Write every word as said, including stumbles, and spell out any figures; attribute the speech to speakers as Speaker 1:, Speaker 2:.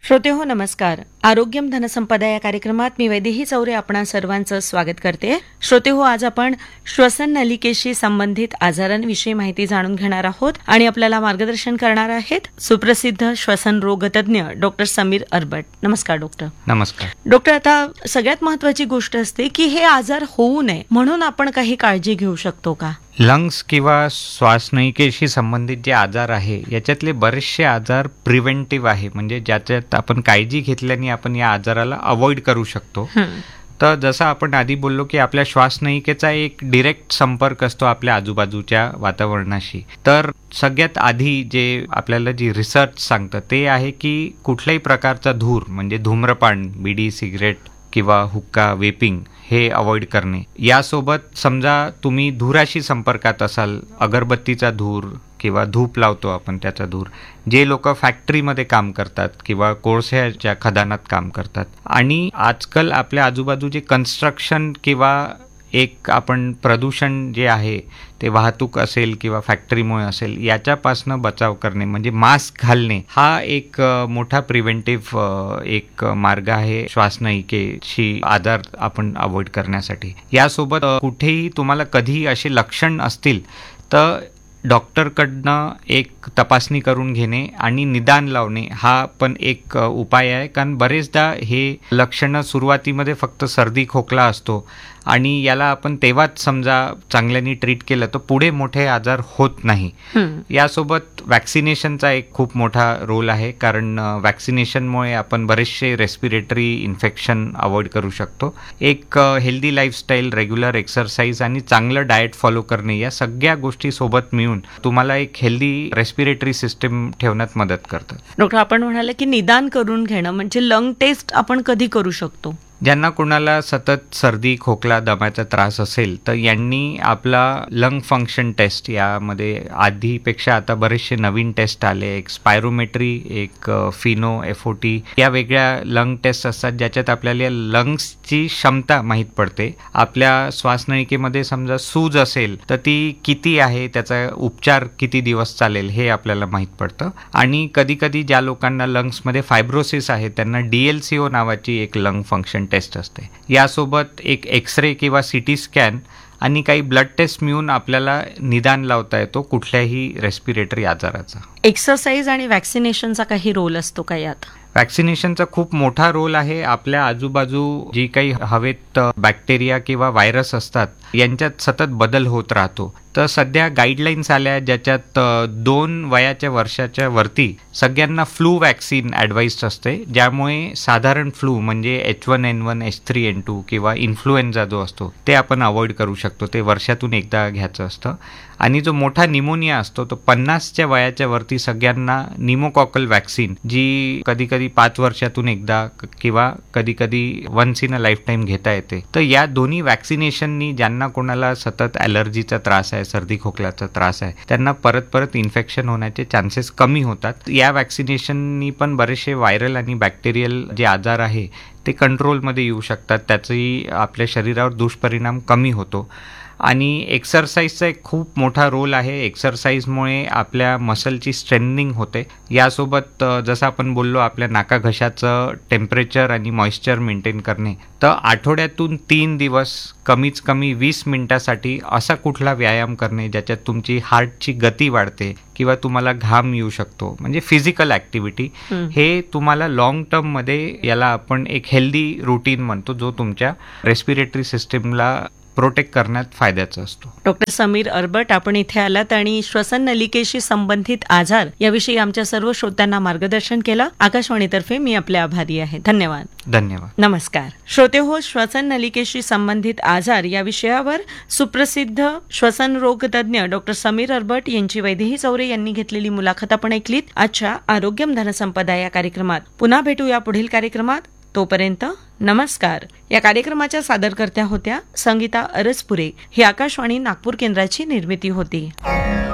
Speaker 1: श्रोतेहो नमस्कार. आरोग्यम धनसंपदा या कार्यक्रमात मी वैदेही चौरे आपणा सर्वांचं स्वागत करते. श्रोतेहो, आज आपण श्वसन नलिकेशी संबंधित आजारांविषयी माहिती जाणून घेणार आहोत आणि आपल्याला मार्गदर्शन करणार आहेत सुप्रसिद्ध श्वसन रोग तज्ञ डॉक्टर समीर अरबट. नमस्कार डॉक्टर.
Speaker 2: नमस्कार
Speaker 1: डॉक्टर, आता सगळ्यात महत्वाची गोष्ट असते की हे आजार होऊ नये म्हणून आपण काही काळजी घेऊ शकतो का?
Speaker 2: लंग्स किंवा श्वासनलिकेशी संबंधित जे आजार आहे याच्यातले बरेचसे आजार प्रिव्हेंटिव्ह आहे, म्हणजे ज्याच्यात आपण काळजी घेतल्याने आपण या आजाराला अवॉइड करू शकतो. तर जसं आपण आधी बोललो की आपल्या श्वासनलिकेचा एक डिरेक्ट संपर्क असतो आपल्या आजूबाजूच्या वातावरणाशी. तर सगळ्यात आधी जे आपल्याला जी रिसर्च सांगतं ते आहे की कुठल्याही प्रकारचा धूर म्हणजे धूम्रपान, बिडी, सिगरेट किंवा हुक्का, वेपिंग हे अवॉइड करणे. यासोबत समजा तुम्ही धुराशी संपर्कात असाल, अगरबत्तीचा धूर किंवा धूप लावतो आपण त्याचा धूर, जे लोक फॅक्टरीमध्ये काम करतात किंवा कोळशाच्या खदानात काम करतात, आणि आजकाल आपल्या आजूबाजूचे कन्स्ट्रक्शन किंवा एक आपण प्रदूषण जे आहे ते वाहतूक असेल किंवा फॅक्टरीमुळे असेल याच्यापासनं बचाव करणे म्हणजे मास्क घालणे हा एक मोठा प्रिव्हेंटिव्ह एक मार्ग आहे श्वासनलिकेशी आजार आपण अवॉइड करण्यासाठी. यासोबत कुठेही तुम्हाला कधी असे लक्षण असतील तर डॉक्टरकडनं एक तपासणी करून घेणे आणि निदान लावणे हा पण एक उपाय आहे. कारण बरेचदा हे लक्षणं सुरुवातीमध्ये फक्त सर्दी खोकला असतो आणि याला आपण तेव्हाच समजा चांगल्याने ट्रीट केलं तर पुढे मोठे आजार होत नाही. यासोबत वॅक्सिनेशनचा एक खूप मोठा रोल आहे, कारण वॅक्सिनेशनमुळे आपण बरेचसे रेस्पिरेटरी इन्फेक्शन अवॉइड करू शकतो. एक हेल्दी लाईफस्टाईल, रेग्युलर एक्सरसाइज आणि चांगलं डाएट फॉलो करणे या सगळ्या गोष्टी सोबत मिळून तुम्हाला एक हेल्दी रेस्पिरेटरी सिस्टम ठेवण्यात मदत करतात.
Speaker 1: डॉक्टर, आपण म्हणाले की निदान करून घेणं म्हणजे लंग टेस्ट आपण कधी करू शकतो?
Speaker 2: ज्यांना कोणाला सतत सर्दी खोकला दम्याचा त्रास असेल तर यांनी आपला लंग फंक्शन टेस्ट, यामध्ये आधीपेक्षा आता बरेचसे नवीन टेस्ट आले, एक स्पायरोमेट्री, एक फिनो एफ ओ टी, या वेगळ्या लंग टेस्ट असतात ज्याच्यात आपल्याला लंग्सची क्षमता माहीत पडते. आपल्या श्वासनलिकेमध्ये समजा सूज असेल तर ती किती आहे, त्याचा उपचार किती दिवस चालेल हे आपल्याला माहीत पडतं. आणि कधी कधी ज्या लोकांना लंग्समध्ये फायब्रोसिस आहे त्यांना डी एल सी ओ नावाची एक लंग फंक्शन टेस्ट असते. यासोबत एक एक्सरे किंवा सिटी स्कॅन आणि काही ब्लड टेस्ट मिळून आपल्याला निदान लावता येतो कुठल्याही रेस्पिरेटरी आजाराचा.
Speaker 1: एक्सरसाइज आणि वॅक्सिनेशनचा काही रोल असतो का यात?
Speaker 2: वॅक्सिनेशनचा खूप मोठा रोल आहे. आपल्या आजूबाजू जी काही हवेत बॅक्टेरिया किंवा व्हायरस असतात यांच्यात सतत बदल होत राहतो. तर सध्या गाईडलाईन्स आल्या ज्याच्यात दोन वयाच्या वर्षाच्या वरती सगळ्यांना फ्लू वॅक्सिन ॲडवाइस्ड असते, ज्यामुळे साधारण फ्लू म्हणजे H one N one, H three N to किंवा इन्फ्लुएन्झा जो असतो ते आपण अवॉइड करू शकतो. ते वर्षातून एकदा घ्यायचं असतं. आणि जो मोठा निमोनिया असतो तो पन्नासच्या वयाच्या वरती सगळ्यांना निमोकॉकल वॅक्सिन, जी कधी कधी पाच वर्षातून एकदा किंवा कधी कधी once in a life time घेता येते. तर या दोन्ही वॅक्सिनेशननी ज्यांना कोणाला सतत ॲलर्जीचा त्रास आहे, सर्दी खोकल्याचा त्रास आहे, त्यांना परत परत इन्फेक्शन होण्याचे चान्सेस कमी होतात. या वॅक्सिनेशननी पण बरेचसे व्हायरल आणि बॅक्टेरियल जे आजार आहे ते कंट्रोलमध्ये येऊ शकतात. त्याचाही आपल्या शरीरावर दुष्परिणाम कमी होतो. आणि एक्सरसाइजचा एक खूप मोठा रोल आहे. एक्सरसाइजमुळे आपल्या मसलची स्ट्रेंथनिंग होते. यासोबत जसं आपण बोललो आपल्या नाकाघशाचं टेम्परेचर आणि मॉइश्चर मेंटेन करणे, तर आठवड्यातून तीन दिवस कमीत कमी वीस मिनिटासाठी असा कुठला व्यायाम करणे ज्याच्यात तुमची हार्टची गती वाढते किंवा तुम्हाला घाम येऊ शकतो, म्हणजे फिजिकल ॲक्टिव्हिटी, हे तुम्हाला लॉंग टर्ममध्ये याला आपण एक हेल्दी रुटीन म्हणतो जो तुमच्या रेस्पिरेटरी सिस्टीमला प्रोटेक्ट करण्यात फायद्याचा असतो.
Speaker 1: डॉक्टर समीर अरबट, आपण इथे आलात आणि श्वसन नलिकेशी संबंधित आजार याविषयी आमच्या सर्व श्रोत्यांना मार्गदर्शन केलं. आकाशवाणीतर्फे मी आपले आभारी आहे. धन्यवाद.
Speaker 2: धन्यवाद.
Speaker 1: नमस्कार. श्रोते हो, श्वसन नलिकेशी संबंधित आजार या विषयावर सुप्रसिद्ध श्वसन रोग तज्ञ डॉक्टर समीर अरबट यांची वैदेही चौरे यांनी घेतलेली मुलाखत आपण ऐकलीत आजच्या आरोग्यम धनसंपदा या कार्यक्रमात. पुन्हा भेटू या पुढील कार्यक्रमात. तोपर्यंत नमस्कार. या कार्यक्रमाच्या सादरकर्त्या होत्या संगीता अरसपुरे. ही आकाशवाणी नागपूर केंद्राची निर्मिती होती.